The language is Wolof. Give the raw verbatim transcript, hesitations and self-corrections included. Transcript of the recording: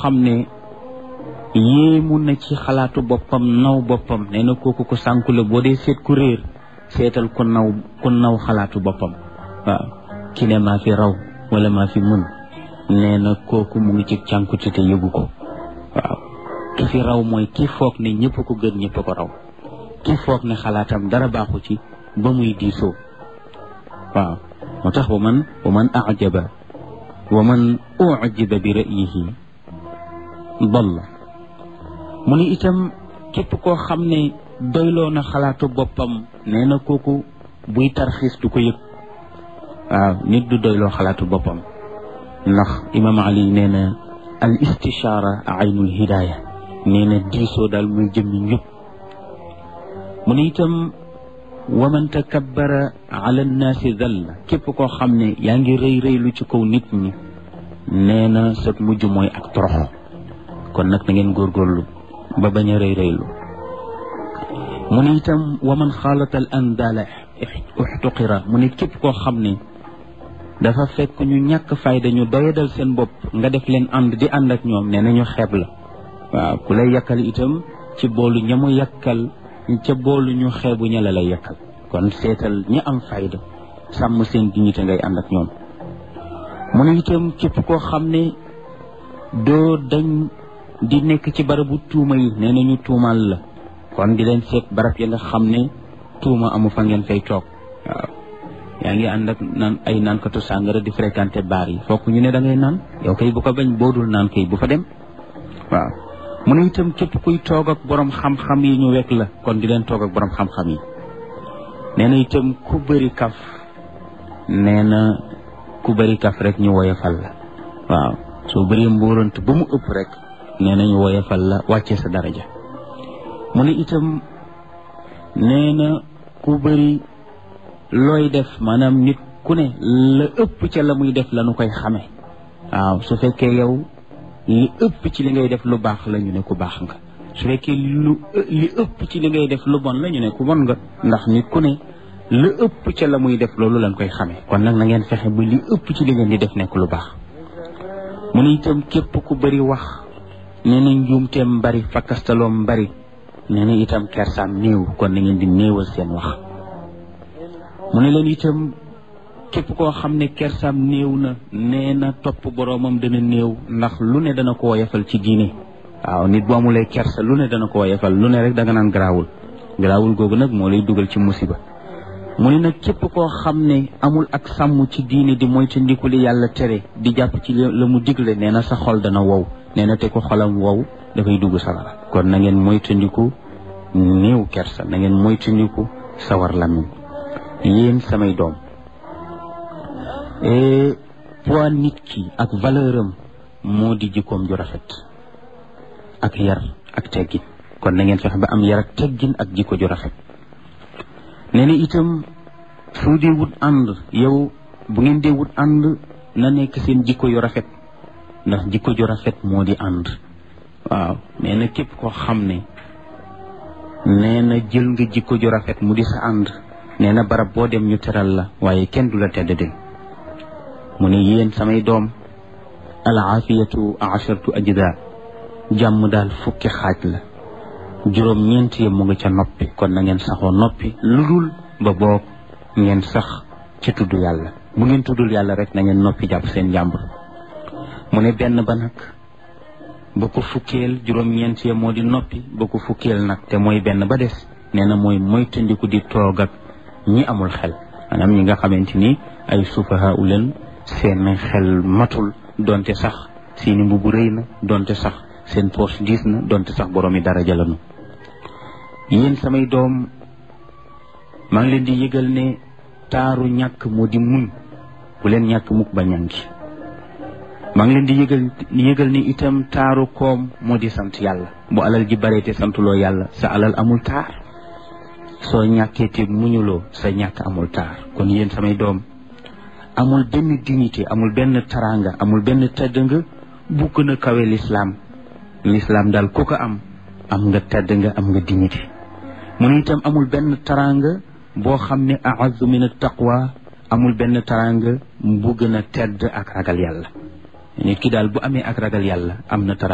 xam ne yéemu na ci xalaatu boppam naw boppam nee na kooku ko sànku la. boo dee seet ku réer seetal ku naw ku naw xalaatu boppam. waaw ki ne maa fi raw wala maa fi mën nee na kooku mu ngi ci cànkute te yëgu ko. waaw ki fi raw mooy ki foog ne ñëpp ko gën ñëpp ko raw, ki foog ne xalaatam dara baaxu ci ba muy diisoo. waaw moo tax wa man wa man ajaba wa man ujiba bi ra'yihi dalla. mu ni itam képp koo xam ne doyloo na xalaatu boppam nee na kooku buy tarxiis du ko yëg. waaw nit du doyloo xalaatu boppam ndax imam ali nee na al istishaara aynul hidaaya nee na diisoo daal muy jëmmi njub. mu ne itam wa man takabbara ala nnaasi dalla. képp koo xam ne yaa ngi rëy rëylu ci kaw nit ñi nee na sa mujj mooy ak torox. kon nag na ngeen góorgóorlu ba bañ a rëy rëylu. mu ne itam wa man xaalata al andaala uxtuqira. mu ne képp koo xam ne dafa fekk ñu ñàkk fayda ñu doyadal seen bopp nga def leen ànd di ànd ak ñoom nee na ñu xeeb la. waaw ku lay yàkkal itam ci boolu ñamu yàkkal ca boolu ñu xeebu ña la lay yàkkal. kon seetal ñi am fayda sàmm seen dignité ngay ànd ak ñoom. mu ne itam képp koo xam ne doo dañ di nekk ci barabu tuuma yi nee na ñu tuumaal la. kon di leen seet barab ya nga xam ne tuuma amu fa ngeen fay toog. waaw yaa ngi ànd ak naan ay naankatu sàngara di fréquenté baar yi fokk ñu ne da ngay naan yow kay bu ko bañ boodul naan kay bu fa dem. waaw mu ne itam képp kuy toog ak borom xam-xam yi ñu wekk la. kon di leen toog ak borom xam-xam yi. nee na itam ku bëri kaf nee na ku bëri kaf rek ñu woyofal la. waaw soo bëree mbóorant ba mu ëpp rek nee na ñu woyofal la wàcce sa daraja. mu ne itam nee na ku bëri looy def maanaam nit ku ne la ëpp ca la muy def la nu koy xame. waaw su fekkee yow li ëpp ci li ngay def lu baax la ñu ne ku baax nga. su fekkee lu li ëpp ci li ngay def lu bon la ñu ne ku bon nga. ndax nit ku ne la ëpp ca la muy def loolu lañ koy xame. kon nag na ngeen fexe ba li ëpp ci li ngeen di def nekk lu baax. mu ne itam képp ku bëri wax nee na njuumteem bari fakkastaloom bari nee na itam kersaam néew. kon na ngeen di néewal seen wax. mu ne leen itam képp koo xam ne kersaam néew na nee na topp boroomam dana néew. ndax lu ne dana ko woyofal ci diine. waaw nit bu amulee kersa lu ne dana ko woyofal lu ne rek danga naan garaawul garaawul googu nag moo lay dugal ci musiba. mu ne nag képp koo xam ne amul ak sàmm ci diine di moytandiku li yàlla tere di jàpp ci la mu digle nee na sa xol dana wow. nee na te ko xolam wow dafay dugg sawara. kon na ngeen moytandiku néew kersa na ngeen moytandiku sawar làmmiñ. yéen samay doom poids nit ki ak valeur am moo di jikkoom ju rafet ak yar ak teggin. kon na ngeen fexe ba am yar ak teggin ak jikko ju rafet. nee na itam su dee wut ànd yow bu ngeen dee wut ànd na nekk seen jikko yu rafet ndax jikko ju rafet moo di ànd. waaw nee na képp koo xam ne nee na jël nga jikko ju rafet mu di sa ànd nee na barab boo dem ñu teral la waaye kenn du la teddadil. mu ne yéen samay doom al aafiyatu asharatu ajda. jàmm daal fukki xaaj la juróom ñeent yi mu nga ca noppi. kon na ngeen saxoo noppi lu dul ba boog ngeen sax ci tudd yàlla. bu ngeen tuddul yàlla rek na ngeen noppi jàpp seen jàmbur. mu ne benn ba nag ba ko fukkeel juróom ñeent yi moo di noppi ba ko fukkeel nag te mooy benn ba des nee na mooy moytandiku di toog ak ñi amul xel. maanaam ñi nga xamante ni ay sufaha u leen seen xel matul donte sax seeni mbubu rëy na donte sax seen poche diis na donte sax boroomi daraja lañu. yéen samay doom maa ngi leen di yëgal ne taaru ñàkk moo di muñ. bu leen ñàkk mukk ba ñàngi. maa ngi leen di yëgal yëgal ni itam taaru koom moo di sant yàlla. bu alal ji bare te santuloo yàlla sa alal amul taar. soo ñàkkee te muñuloo sa ñàkk amul taar. kon yéen samay doom amul benn dignité amul benn taranga amul benn tedd nga bu gën a kawe lislaam. lislaam daal ku ko am am nga tedd nga am nga dignité. mu ne itam amul benn taranga boo xam ne a'azzu min at-taqwa amul benn taranga bu gën a tedd ak ragal yàlla. nit ki daal bu amee ak ragal yàlla am na taranga